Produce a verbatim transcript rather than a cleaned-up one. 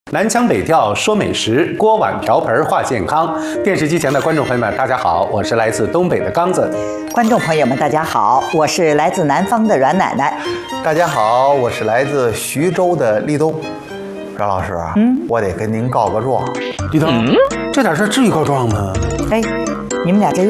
南腔北调说美食，锅碗瓢盆话健康。电视机前的观众朋友们，大家好，我是来自东北的刚子。 观众朋友们，大家好，我是来自南方的阮奶奶。 大家好，我是来自徐州的立冬。阮老师，嗯，我得跟您告个状。 立冬，嗯、这点事至于告状吗？ 哎，你们俩这